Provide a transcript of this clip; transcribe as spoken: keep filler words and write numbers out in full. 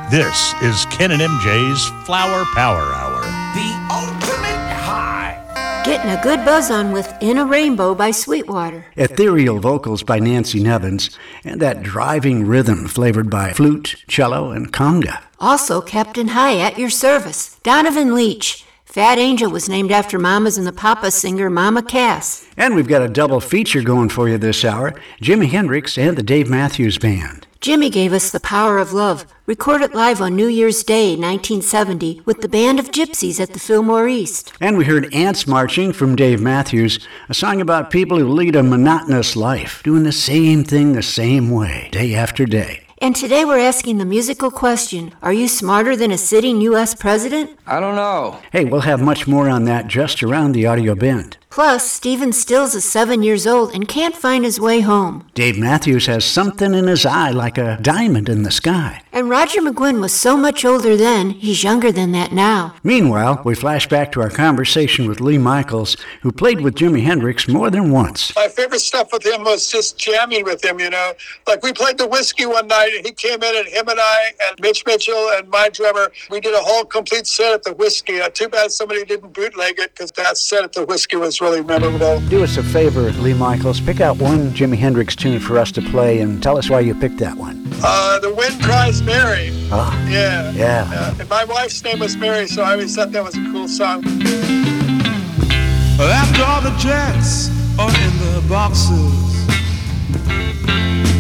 This is Ken and M J's Flower Power Hour. The ultimate high. Getting a good buzz on with In a Rainbow by Sweetwater. Ethereal vocals by Nancy Nevins, and that driving rhythm flavored by flute, cello, and conga. Also Captain High at your service, Donovan Leitch. Fat Angel was named after Mamas and the Papa singer Mama Cass. And we've got a double feature going for you this hour, Jimi Hendrix and the Dave Matthews Band. Jimmy gave us The Power of Love, recorded live on New Year's Day, nineteen seventy, with the Band of Gypsies at the Fillmore East. And we heard Ants Marching from Dave Matthews, a song about people who lead a monotonous life, doing the same thing the same way, day after day. And today we're asking the musical question, are you smarter than a sitting U S president? I don't know. Hey, we'll have much more on that just around the audio bend. Plus, Stephen Stills is seven years old and can't find his way home. Dave Matthews has something in his eye like a diamond in the sky. And Roger McGuinn was so much older then, he's younger than that now. Meanwhile, we flash back to our conversation with Lee Michaels, who played with Jimi Hendrix more than once. My favorite stuff with him was just jamming with him, you know. Like we played the Whiskey one night, and he came in, and him and I and Mitch Mitchell and my drummer, we did a whole complete set at the Whiskey. Uh, too bad somebody didn't bootleg it, because that set at the Whiskey was really memorable. Do us a favor, Lee Michaels. Pick out one Jimi Hendrix tune for us to play and tell us why you picked that one. Uh, The Wind Cries Mary. Oh, yeah. Yeah. Uh, and my wife's name was Mary, so I always thought that was a cool song. After all the jets are in the boxes,